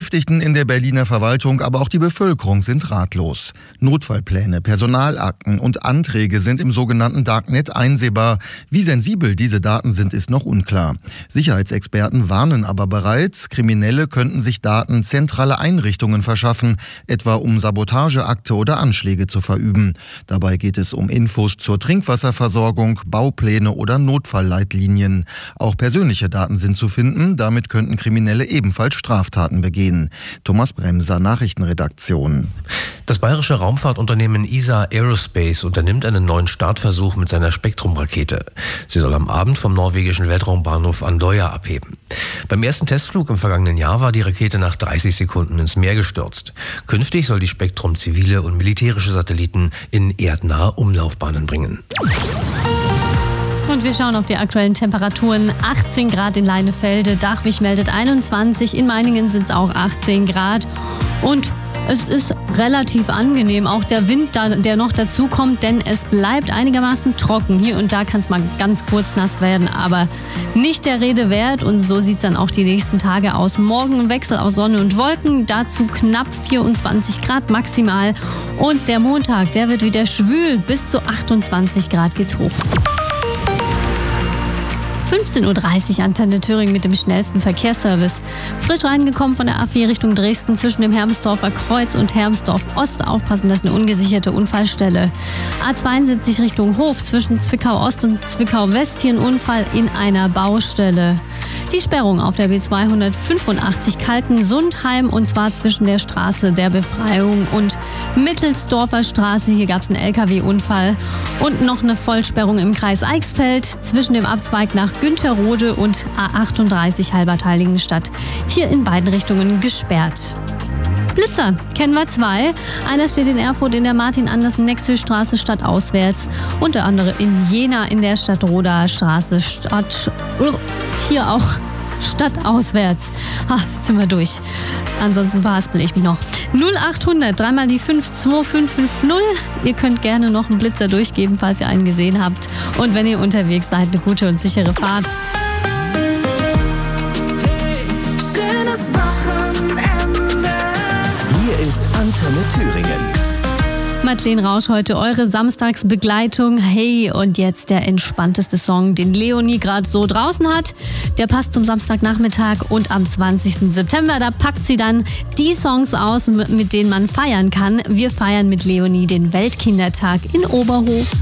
Beschäftigten in der Berliner Verwaltung, aber auch die Bevölkerung sind ratlos. Notfallpläne, Personalakten und Anträge sind im sogenannten Darknet einsehbar. Wie sensibel diese Daten sind, ist noch unklar. Sicherheitsexperten warnen aber bereits, Kriminelle könnten sich Daten zentraler Einrichtungen verschaffen, etwa um Sabotageakte oder Anschläge zu verüben. Dabei geht es um Infos zur Trinkwasserversorgung, Baupläne oder Notfallleitlinien. Auch persönliche Daten sind zu finden, damit könnten Kriminelle ebenfalls Straftaten begehen. Thomas Bremser, Nachrichtenredaktion. Das bayerische Raumfahrtunternehmen ESA Aerospace unternimmt einen neuen Startversuch mit seiner Spektrum-Rakete. Sie soll am Abend vom norwegischen Weltraumbahnhof Andøya abheben. Beim ersten Testflug im vergangenen Jahr war die Rakete nach 30 Sekunden ins Meer gestürzt. Künftig soll die Spektrum zivile und militärische Satelliten in erdnahe Umlaufbahnen bringen. Und wir schauen auf die aktuellen Temperaturen. 18 Grad in Leinefelde, Dachwig meldet 21, in Meiningen sind es auch 18 Grad. Und es ist relativ angenehm, auch der Wind, der noch dazu kommt, denn es bleibt einigermaßen trocken. Hier und da kann es mal ganz kurz nass werden, aber nicht der Rede wert. Und so sieht es dann auch die nächsten Tage aus. Morgen ein Wechsel aus Sonne und Wolken, dazu knapp 24 Grad maximal. Und der Montag, der wird wieder schwül, bis zu 28 Grad geht's hoch. 15.30 Uhr Antenne Thüringen mit dem schnellsten Verkehrsservice. Frisch reingekommen von der A4 Richtung Dresden zwischen dem Hermsdorfer Kreuz und Hermsdorf Ost. Aufpassen, das ist eine ungesicherte Unfallstelle. A72 Richtung Hof zwischen Zwickau Ost und Zwickau West. Hier ein Unfall in einer Baustelle. Die Sperrung auf der B285 Kaltensundheim, und zwar zwischen der Straße der Befreiung und Mittelsdorfer Straße. Hier gab es einen LKW-Unfall. Und noch eine Vollsperrung im Kreis Eichsfeld zwischen dem Abzweig nach Güntherrode und A38 Halbertheiligenstadt. Hier in beiden Richtungen gesperrt. Blitzer kennen wir zwei. Einer steht in Erfurt in der Martin-Andersen-Nexö-Straße stadtauswärts. Und der andere in Jena in der Stadtroder Straße hier auch stadtauswärts. Jetzt sind wir durch. Ansonsten verhaspel ich mich noch. 0800 3 mal die 52550. Ihr könnt gerne noch einen Blitzer durchgeben, falls ihr einen gesehen habt. Und wenn ihr unterwegs seid, eine gute und sichere Fahrt. Hey, schönes Wochenende. Hier ist Antenne Thüringen. Madeleine Rausch heute eure Samstagsbegleitung. Hey, und jetzt der entspannteste Song, den Leonie gerade so draußen hat. Der passt zum Samstagnachmittag und am 20. September. Da packt sie dann die Songs aus, mit denen man feiern kann. Wir feiern mit Leonie den Weltkindertag in Oberhof.